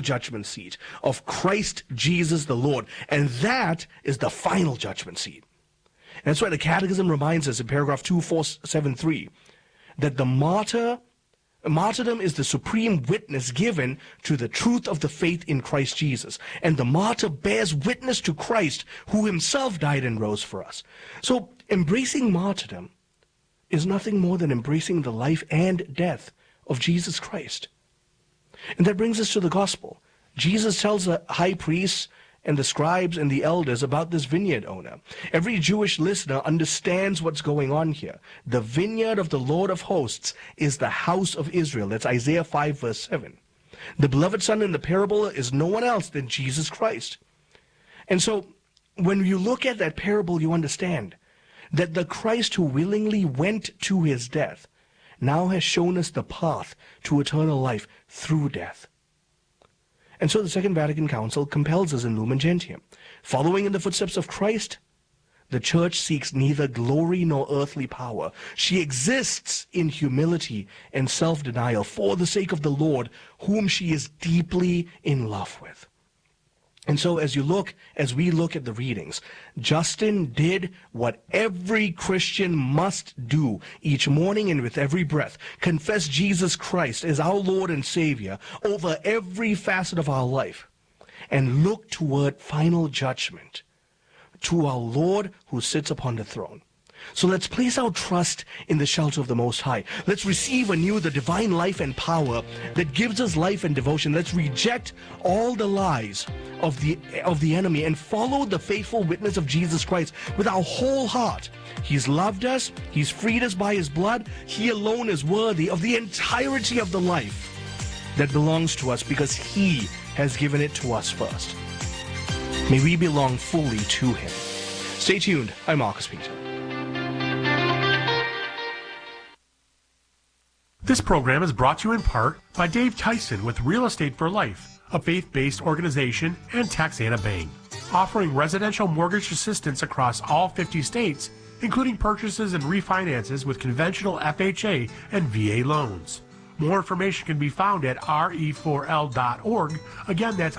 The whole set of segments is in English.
judgment seat of Christ Jesus the Lord. And that is the final judgment seat. And that's why the Catechism reminds us in paragraph 2473 that the martyrdom is the supreme witness given to the truth of the faith in Christ Jesus. And the martyr bears witness to Christ, who himself died and rose for us. So embracing martyrdom is nothing more than embracing the life and death of Jesus Christ. And that brings us to the gospel. Jesus tells the high priests and the scribes and the elders about this vineyard owner. Every Jewish listener understands what's going on here. The vineyard of the Lord of hosts is the house of Israel. That's Isaiah 5 verse 7. The beloved son in the parable is no one else than Jesus Christ. And so when you look at that parable, you understand that the Christ who willingly went to his death now has shown us the path to eternal life through death. And so the Second Vatican Council compels us in Lumen Gentium. Following in the footsteps of Christ, the Church seeks neither glory nor earthly power. She exists in humility and self-denial for the sake of the Lord, whom she is deeply in love with. And so as we look at the readings, Justin did what every Christian must do each morning and with every breath: confess Jesus Christ as our Lord and Savior over every facet of our life, and look toward final judgment, to our Lord who sits upon the throne. So let's place our trust in the shelter of the Most High. Let's receive anew the divine life and power that gives us life and devotion. Let's reject all the lies of the enemy and follow the faithful witness of Jesus Christ with our whole heart. He's loved us. He's freed us by his blood. He alone is worthy of the entirety of the life that belongs to us because he has given it to us first. May we belong fully to him. Stay tuned. I'm Marcus Peter. This program is brought to you in part by Dave Tyson with Real Estate for Life, a faith-based organization, and Taxana Bank, offering residential mortgage assistance across all 50 states, including purchases and refinances with conventional FHA and VA loans. More information can be found at re4l.org. Again, that's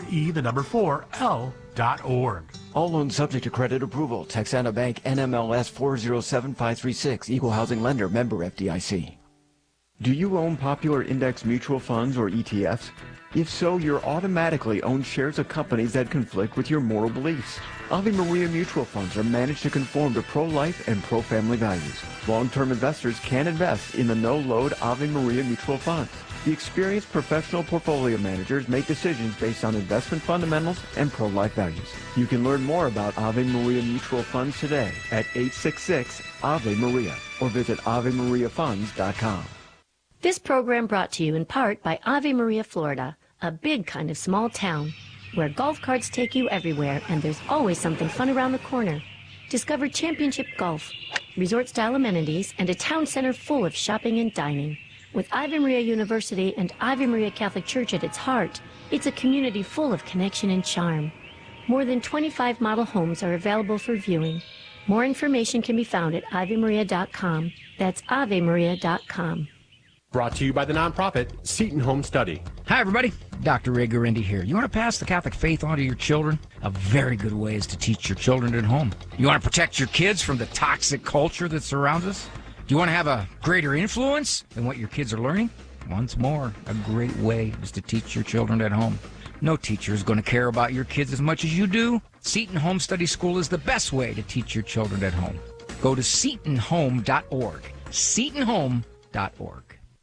re4l.org. All loans subject to credit approval. Taxana Bank, NMLS 407536, Equal Housing Lender, member FDIC. Do you own popular index mutual funds or ETFs? If so, you're automatically own shares of companies that conflict with your moral beliefs. Ave Maria mutual funds are managed to conform to pro-life and pro-family values. Long-term investors can invest in the no-load Ave Maria mutual funds. The experienced professional portfolio managers make decisions based on investment fundamentals and pro-life values. You can learn more about Ave Maria mutual funds today at 866-AVE-MARIA or visit AveMariaFunds.com. This program brought to you in part by Ave Maria, Florida, a big kind of small town where golf carts take you everywhere and there's always something fun around the corner. Discover championship golf, resort-style amenities, and a town center full of shopping and dining. With Ave Maria University and Ave Maria Catholic Church at its heart, it's a community full of connection and charm. More than 25 model homes are available for viewing. More information can be found at AveMaria.com. That's AveMaria.com. Brought to you by the nonprofit Seton Home Study. Hi, everybody. Dr. Ray Garendi here. You want to pass the Catholic faith on to your children? A very good way is to teach your children at home. You want to protect your kids from the toxic culture that surrounds us? Do you want to have a greater influence than what your kids are learning? Once more, a great way is to teach your children at home. No teacher is going to care about your kids as much as you do. Seton Home Study School is the best way to teach your children at home. Go to SetonHome.org. SetonHome.org.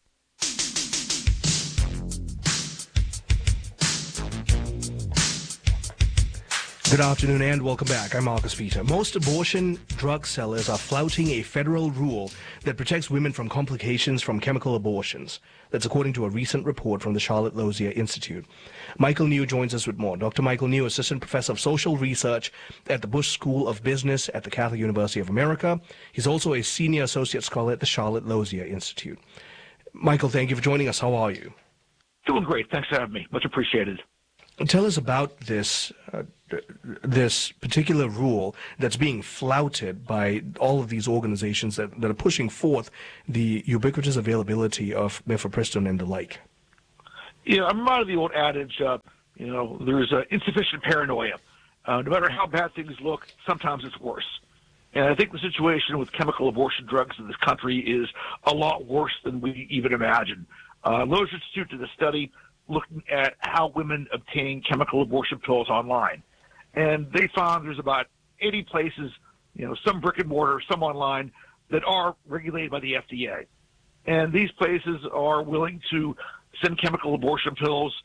Good afternoon and welcome back. I'm Marcus Peter. Most abortion drug sellers are flouting a federal rule that protects women from complications from chemical abortions. That's according to a recent report from the Charlotte Lozier Institute. Michael New joins us with more. Dr. Michael New, Assistant Professor of Social Research at the Bush School of Business at the Catholic University of America. He's also a Senior Associate Scholar at the Charlotte Lozier Institute. Michael, thank you for joining us. How are you? Doing great. Thanks for having me. Much appreciated. Tell us about this particular rule that's being flouted by all of these organizations that are pushing forth the ubiquitous availability of mifepristone and the like. I'm reminded of the old adage, there's insufficient paranoia. No matter how bad things look, sometimes it's worse. And I think the situation with chemical abortion drugs in this country is a lot worse than we even imagine. Lowe's Institute did a study looking at how women obtain chemical abortion pills online. And they found there's about 80 places, some brick and mortar, some online, that are regulated by the FDA. And these places are willing to send chemical abortion pills,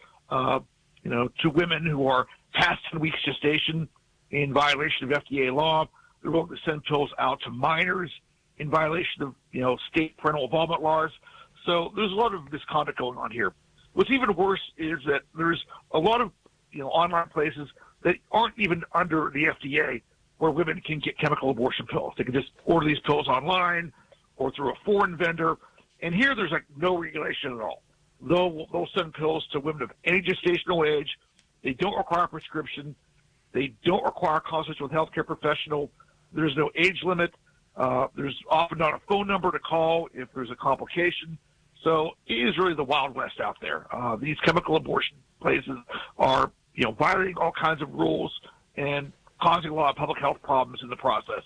to women who are past 10 weeks gestation in violation of FDA law. They're willing to send pills out to minors in violation of, state parental involvement laws. So there's a lot of misconduct going on here. What's even worse is that there's a lot of, online places that aren't even under the FDA where women can get chemical abortion pills. They can just order these pills online or through a foreign vendor. And here there's no regulation at all. They'll send pills to women of any gestational age. They don't require a prescription. They don't require consultation with a healthcare professional. There's no age limit. There's often not a phone number to call if there's a complication. So it is really the Wild West out there. These chemical abortion places are, violating all kinds of rules and causing a lot of public health problems in the process.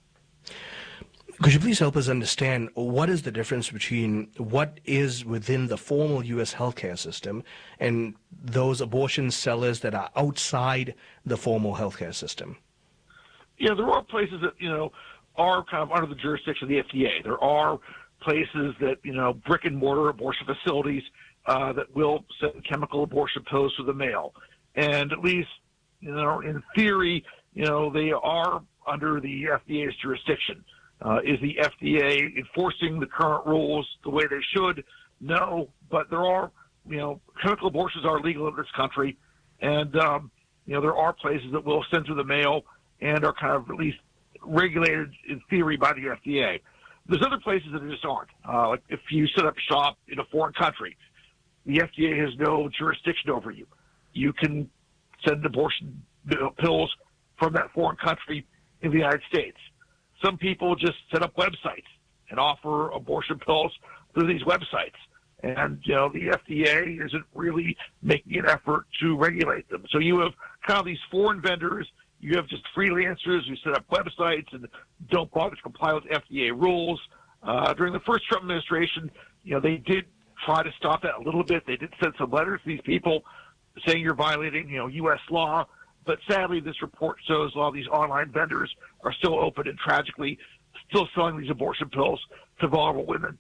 Could you please help us understand what is the difference between what is within the formal U.S. healthcare system and those abortion sellers that are outside the formal healthcare system? Yeah, there are places that, are kind of under the jurisdiction of the FDA. There are places that, brick and mortar abortion facilities that will send chemical abortion pills to the mail. And at least, in theory, they are under the FDA's jurisdiction. Is the FDA enforcing the current rules the way they should? No, but there are, chemical abortions are legal in this country, and, there are places that will send through the mail and are kind of at least regulated in theory by the FDA. There's other places that just aren't. Like if you set up shop in a foreign country, the FDA has no jurisdiction over you. You can send abortion pills from that foreign country in the United States. Some people just set up websites and offer abortion pills through these websites. And, the FDA isn't really making an effort to regulate them. So you have kind of these foreign vendors. You have just freelancers who set up websites and don't bother to comply with FDA rules. During the first Trump administration, they did try to stop that a little bit. They did send some letters to these people saying you're violating, U.S. law. But sadly, this report shows a lot of these online vendors are still open and tragically still selling these abortion pills to vulnerable women.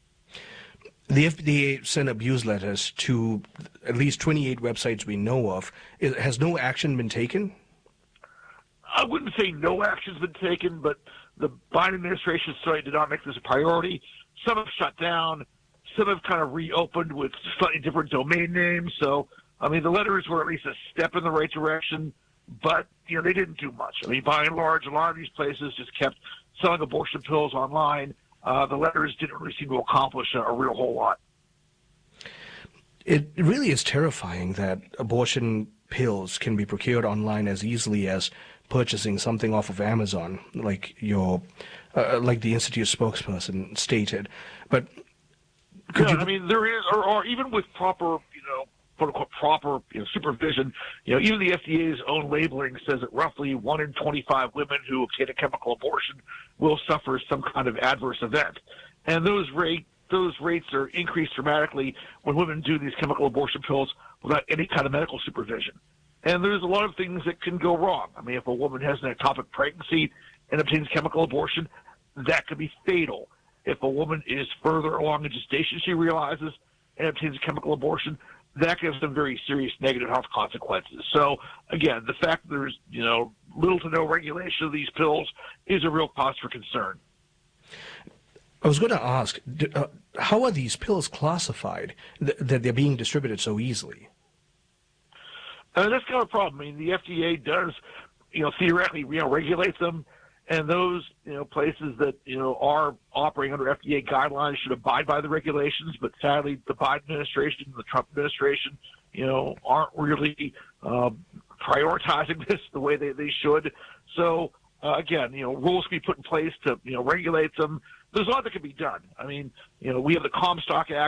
The FDA sent abuse letters to at least 28 websites we know of. Has no action been taken? I wouldn't say no action's been taken, but the Biden administration certainly did not make this a priority. Some have shut down. Some have kind of reopened with slightly different domain names. So, the letters were at least a step in the right direction, but, they didn't do much. By and large, a lot of these places just kept selling abortion pills online. The letters didn't really seem to accomplish a real whole lot. It really is terrifying that abortion pills can be procured online as easily as purchasing something off of Amazon, like like the Institute spokesperson stated. But there is, or even with proper, quote unquote proper supervision, even the FDA's own labeling says that roughly 1 in 25 women who get a chemical abortion will suffer some kind of adverse event, and those rates are increased dramatically when women do these chemical abortion pills without any kind of medical supervision. And there's a lot of things that can go wrong. If a woman has an ectopic pregnancy and obtains chemical abortion, that could be fatal. If a woman is further along in gestation, she realizes, and obtains a chemical abortion, that can have some very serious negative health consequences. So, again, the fact that there's, little to no regulation of these pills is a real cause for concern. I was going to ask, how are these pills classified that they're being distributed so easily? That's kind of a problem. The FDA does, theoretically, regulate them, and those, places that, are operating under FDA guidelines should abide by the regulations. But sadly, the Biden administration and the Trump administration, aren't really prioritizing this the way they should. So, again, rules can be put in place to, regulate them. There's a lot that can be done. We have the Comstock Act, which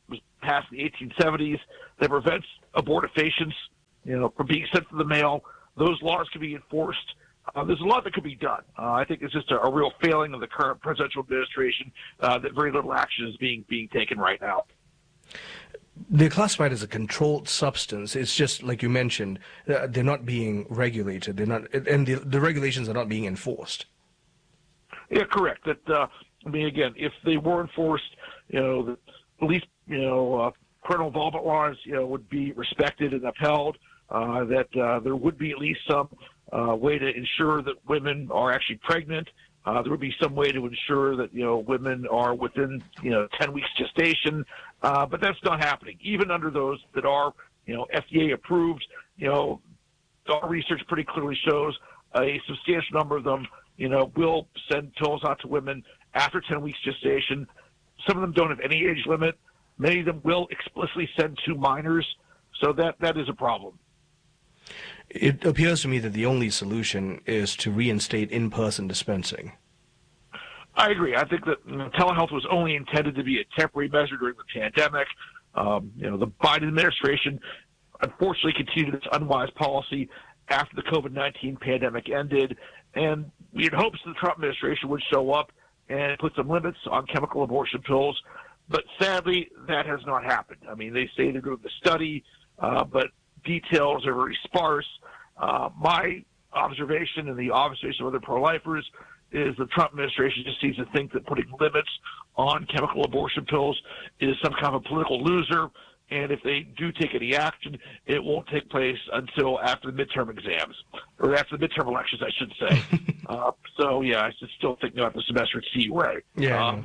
was passed in the 1870s that prevents abortifacients, from being sent to the mail. Those laws can be enforced. There's a lot that could be done. I think it's just a real failing of the current presidential administration that very little action is being taken right now. They're classified as a controlled substance. It's just like you mentioned, they're not being regulated. They're not, and the regulations are not being enforced. Yeah, correct. That again, if they were enforced, at least parental involvement laws, would be respected and upheld. That there would be at least some way to ensure that women are actually pregnant. There would be some way to ensure that women are within 10 weeks gestation, but that's not happening. Even under those that are FDA approved, our research pretty clearly shows a substantial number of them will send pills out to women after 10 weeks gestation. Some of them don't have any age limit. Many of them will explicitly send to minors, so that is a problem. It appears to me that the only solution is to reinstate in-person dispensing. I agree. I think that telehealth was only intended to be a temporary measure during the pandemic. The Biden administration unfortunately continued its unwise policy after the COVID-19 pandemic ended, and we had hopes the Trump administration would show up and put some limits on chemical abortion pills, but sadly that has not happened. They say they're doing the study, but details are very sparse. My observation and the observation of other pro-lifers is the Trump administration just seems to think that putting limits on chemical abortion pills is some kind of a political loser, and if they do take any action, it won't take place until after the midterm exams, or after the midterm elections, I should say. I still think after the semester at CUA. Yeah.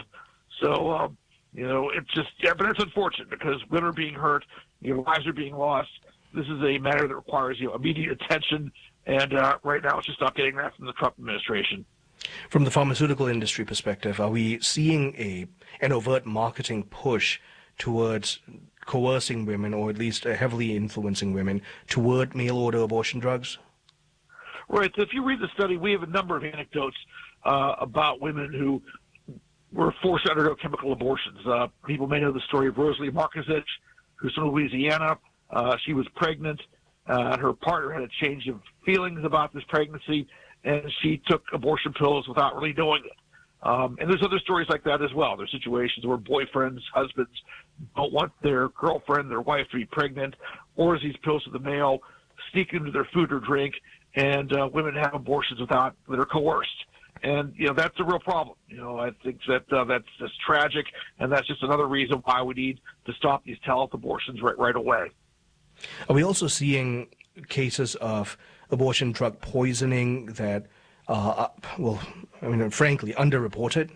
It's just, but it's unfortunate because women are being hurt, lives are being lost. This is a matter that requires immediate attention, and right now it's just not getting that from the Trump administration. From the pharmaceutical industry perspective, are we seeing an overt marketing push towards coercing women, or at least heavily influencing women, toward mail-order abortion drugs? Right. So if you read the study, we have a number of anecdotes about women who were forced to undergo chemical abortions. People may know the story of Rosalie Markozich, who's from Louisiana. She was pregnant. Her partner had a change of feelings about this pregnancy, and she took abortion pills without really knowing it. And there's other stories like that as well. There's situations where boyfriends, husbands don't want their girlfriend, their wife to be pregnant, orders these pills to the mail, sneak into their food or drink, and women have abortions that are coerced. And, that's a real problem. I think that that's just tragic, and that's just another reason why we need to stop these telehealth abortions right away. Are we also seeing cases of abortion drug poisoning that frankly, underreported?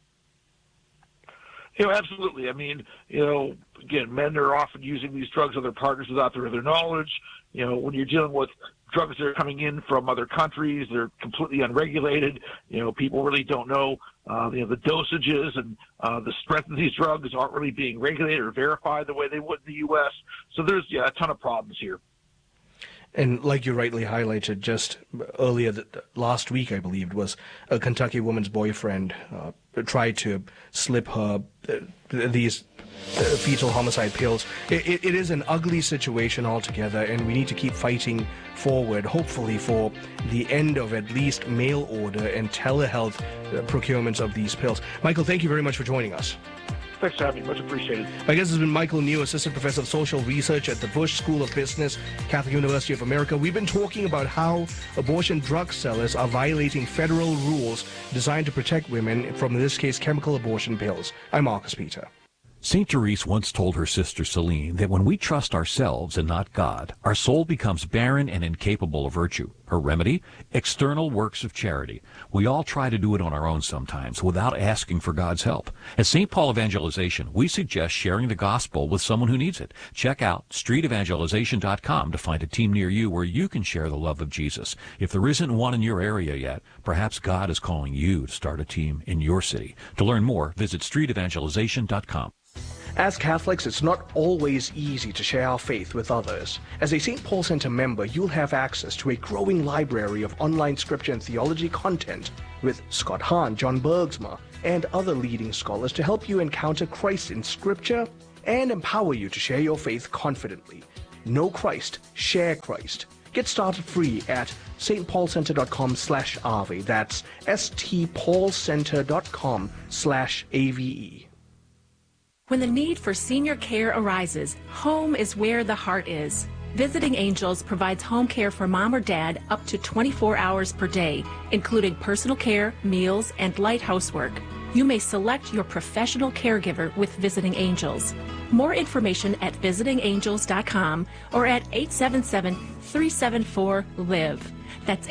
Absolutely. Again, men are often using these drugs on their partners without their knowledge. When you're dealing with drugs that are coming in from other countries, they're completely unregulated. People really don't know, the dosages and the strength of these drugs aren't really being regulated or verified the way they would in the U.S. So there's a ton of problems here. And like you rightly highlighted, just earlier last week, I believe it was, a Kentucky woman's boyfriend tried to slip her these fetal homicide pills. It is an ugly situation altogether, and we need to keep fighting forward, hopefully for the end of at least mail order and telehealth procurements of these pills. Michael, thank you very much for joining us. Thanks for having me. Much appreciated. My guest has been Michael New, Assistant Professor of Social Research at the Bush School of Business, Catholic University of America. We've been talking about how abortion drug sellers are violating federal rules designed to protect women from, in this case, chemical abortion pills. I'm Marcus Peter. St. Therese once told her sister Celine that when we trust ourselves and not God, our soul becomes barren and incapable of virtue. Her remedy? External works of charity. We all try to do it on our own sometimes without asking for God's help. At St. Paul Evangelization, we suggest sharing the gospel with someone who needs it. Check out streetevangelization.com to find a team near you where you can share the love of Jesus. If there isn't one in your area yet, perhaps God is calling you to start a team in your city. To learn more, visit streetevangelization.com. As Catholics, it's not always easy to share our faith with others. As a St. Paul Center member, you'll have access to a growing library of online scripture and theology content with Scott Hahn, John Bergsma, and other leading scholars to help you encounter Christ in scripture and empower you to share your faith confidently. Know Christ, share Christ. Get started free at stpaulcenter.com/Ave. That's stpaulcenter.com/AVE. When the need for senior care arises, home is where the heart is. Visiting Angels provides home care for mom or dad up to 24 hours per day, including personal care, meals, and light housework. You may select your professional caregiver with Visiting Angels. More information at visitingangels.com or at 877-374-LIVE. That's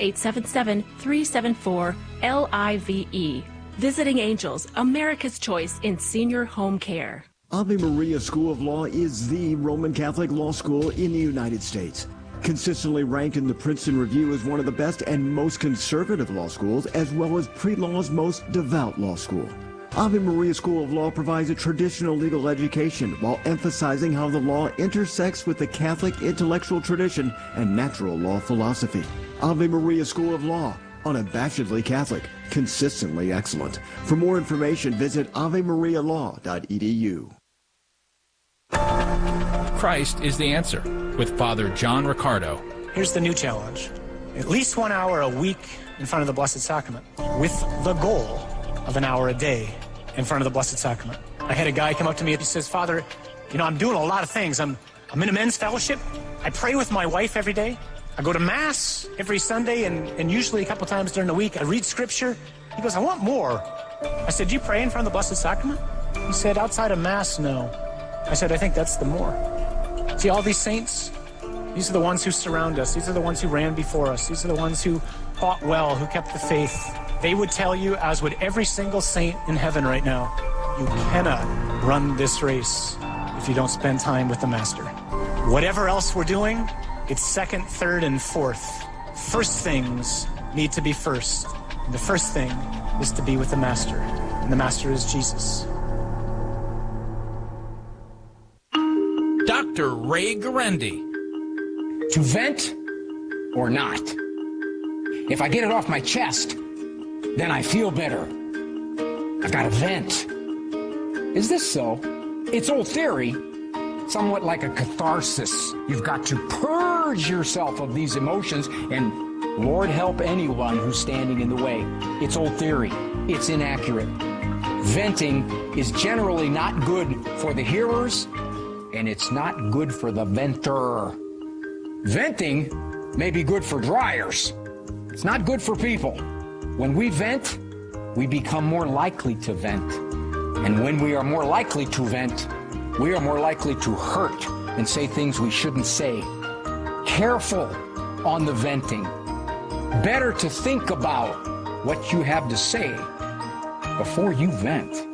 877-374-LIVE. Visiting Angels, America's choice in senior home care. Ave Maria School of Law is the Roman Catholic law school in the United States. Consistently ranked in the Princeton Review as one of the best and most conservative law schools, as well as pre-law's most devout law school. Ave Maria School of Law provides a traditional legal education while emphasizing how the law intersects with the Catholic intellectual tradition and natural law philosophy. Ave Maria School of Law, unabashedly Catholic, consistently excellent. For more information, visit avemarialaw.edu. Christ is the answer with Father John Riccardo. Here's the new challenge. At least 1 hour a week in front of the Blessed Sacrament, with the goal of an hour a day in front of the Blessed Sacrament. I had a guy come up to me and he says, Father, I'm doing a lot of things. I'm in a men's fellowship. I pray with my wife every day. I go to Mass every Sunday and usually a couple times during the week. I read Scripture. He goes, I want more. I said, do you pray in front of the Blessed Sacrament? He said, outside of Mass, no. I said, I think that's the more. See, all these saints, these are the ones who surround us. These are the ones who ran before us. These are the ones who fought well, who kept the faith. They would tell you, as would every single saint in heaven right now, you cannot run this race if you don't spend time with the Master. Whatever else we're doing, it's second, third, and fourth. First things need to be first. And the first thing is to be with the Master. And the Master is Jesus. Dr. Ray Guarendi. To vent or not? If I get it off my chest, then I feel better. I've got to vent. Is this so? It's old theory, somewhat like a catharsis. You've got to purge yourself of these emotions, and Lord help anyone who's standing in the way. It's old theory. It's inaccurate. Venting is generally not good for the hearers, and it's not good for the venter. Venting may be good for dryers. It's not good for people. When we vent, we become more likely to vent. And when we are more likely to vent, we are more likely to hurt and say things we shouldn't say. Careful on the venting. Better to think about what you have to say before you vent.